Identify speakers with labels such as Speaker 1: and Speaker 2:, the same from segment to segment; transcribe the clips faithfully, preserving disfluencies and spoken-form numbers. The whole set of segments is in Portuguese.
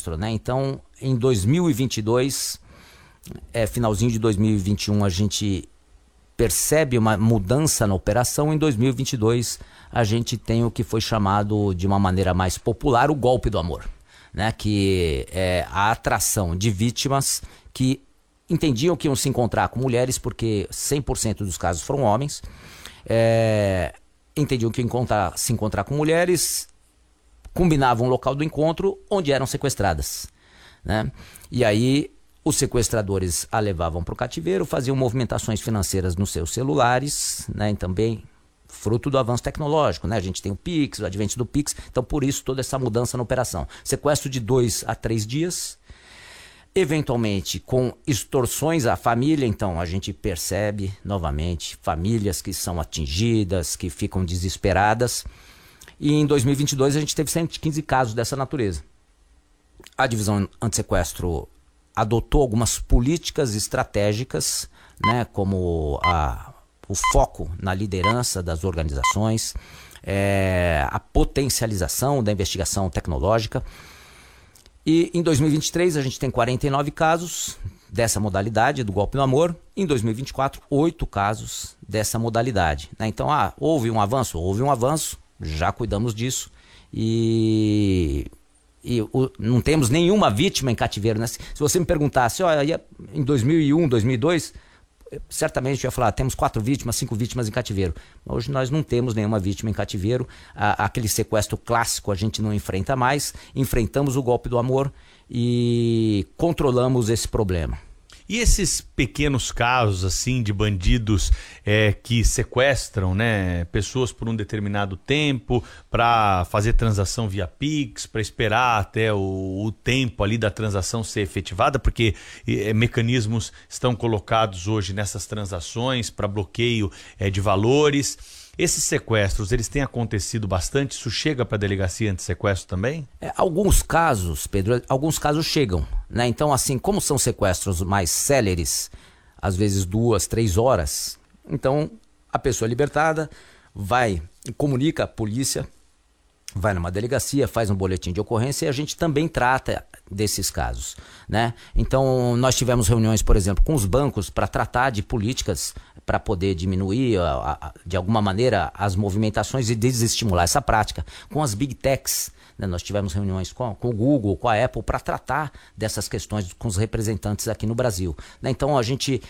Speaker 1: sequestro, né? Então, em dois mil e vinte e dois, é, finalzinho de dois mil e vinte e um, a gente percebe uma mudança na operação. Em dois mil e vinte e dois, a gente tem o que foi chamado de uma maneira mais popular o golpe do amor, né? Que é a atração de vítimas que entendiam que iam se encontrar com mulheres, porque cem por cento dos casos foram homens, é, entendiam que iam encontrar, se encontrar com mulheres, combinavam o local do encontro onde eram sequestradas, né? E aí os sequestradores a levavam para o cativeiro, faziam movimentações financeiras nos seus celulares, né? E também fruto do avanço tecnológico, né? A gente tem o Pix, o advento do Pix, então por isso toda essa mudança na operação. Sequestro de dois a três dias, eventualmente com extorsões à família. Então a gente percebe novamente famílias que são atingidas, que ficam desesperadas. E em dois mil e vinte e dois a gente teve cento e quinze casos dessa natureza. A divisão antissequestro adotou algumas políticas estratégicas, né, como a, o foco na liderança das organizações, é, a potencialização da investigação tecnológica. E em dois mil e vinte e três a gente tem quarenta e nove casos dessa modalidade do golpe no amor. Em dois mil e vinte e quatro, oito casos dessa modalidade, né? Então, ah, houve um avanço? Houve um avanço, já cuidamos disso. E... E o, não temos nenhuma vítima em cativeiro, né? Se, se você me perguntasse, olha, em dois mil e um, dois mil e dois, certamente eu ia falar, temos quatro vítimas, cinco vítimas em cativeiro. Hoje nós não temos nenhuma vítima em cativeiro. A, aquele sequestro clássico a gente não enfrenta mais. Enfrentamos o golpe do amor e controlamos esse problema.
Speaker 2: E esses pequenos casos assim de bandidos é, que sequestram, né, pessoas por um determinado tempo para fazer transação via Pix, para esperar até o, o tempo ali da transação ser efetivada, porque é, mecanismos estão colocados hoje nessas transações para bloqueio é, de valores. Esses sequestros, eles têm acontecido bastante? Isso chega para a delegacia antissequestro também?
Speaker 1: É, alguns casos, Pedro, alguns casos chegam, né? Então, assim, como são sequestros mais céleres, às vezes duas, três horas, então a pessoa é libertada, vai e comunica à polícia, vai numa delegacia, faz um boletim de ocorrência e a gente também trata desses casos, né? Então, nós tivemos reuniões, por exemplo, com os bancos para tratar de políticas para poder diminuir, a, a, de alguma maneira, as movimentações e desestimular essa prática. Com as Big Techs, né? Nós tivemos reuniões com, com o Google, com a Apple, para tratar dessas questões com os representantes aqui no Brasil, né? Então, a gente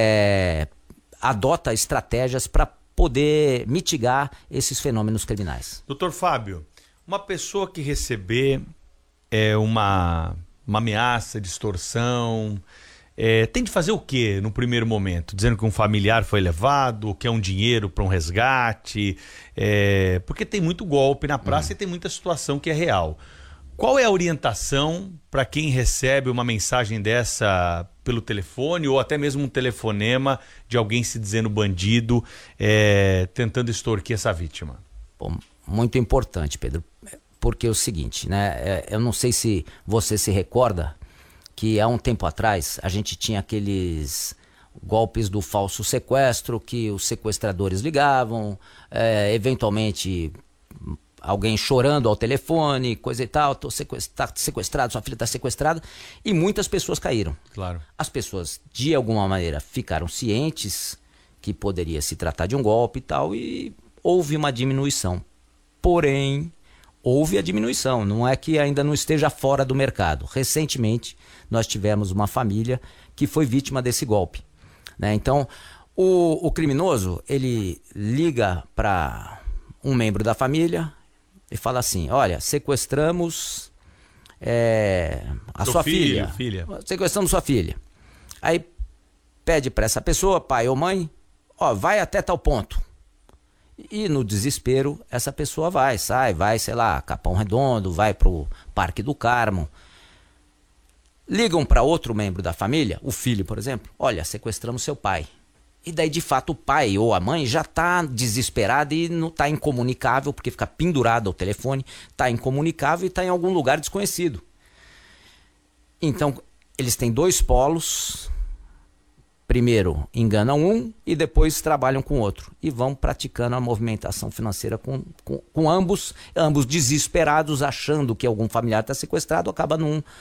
Speaker 1: é, adota estratégias para poder mitigar esses fenômenos criminais.
Speaker 2: Doutor Fábio, uma pessoa que receber é, uma, uma ameaça de extorsão, é, tem de fazer o quê no primeiro momento? Dizendo que um familiar foi levado, que é um dinheiro para um resgate, é, porque tem muito golpe na praça hum. e tem muita situação que é real. Qual é a orientação para quem recebe uma mensagem dessa pelo telefone ou até mesmo um telefonema de alguém se dizendo bandido, é, tentando extorquir essa vítima?
Speaker 1: Bom, muito importante, Pedro, porque é o seguinte, né? Eu não sei se você se recorda que há um tempo atrás a gente tinha aqueles golpes do falso sequestro, que os sequestradores ligavam, é, eventualmente alguém chorando ao telefone, coisa e tal, tô sequestrado, sequestrado, sua filha está sequestrada, e muitas pessoas caíram.
Speaker 2: Claro.
Speaker 1: As pessoas, de alguma maneira, ficaram cientes que poderia se tratar de um golpe e tal, e houve uma diminuição. Porém, houve a diminuição, não é que ainda não esteja fora do mercado. Recentemente, nós tivemos uma família que foi vítima desse golpe, né? Então, o, o criminoso, ele liga para um membro da família e fala assim, olha, sequestramos é, a
Speaker 2: Seu
Speaker 1: sua
Speaker 2: filho,
Speaker 1: filha.
Speaker 2: filha.
Speaker 1: Sequestramos sua filha. Aí pede para essa pessoa, pai ou mãe, ó, vai até tal ponto. E no desespero, essa pessoa vai, sai, vai, sei lá, Capão Redondo, vai pro Parque do Carmo. Ligam para outro membro da família, o filho, por exemplo, olha, sequestramos seu pai. E daí, de fato, o pai ou a mãe já está desesperado e não está incomunicável, porque fica pendurado ao telefone, está incomunicável e está em algum lugar desconhecido. Então, eles têm dois polos. Primeiro enganam um e depois trabalham com o outro. E vão praticando a movimentação financeira com, com, com ambos, ambos desesperados, achando que algum familiar está sequestrado, acaba num,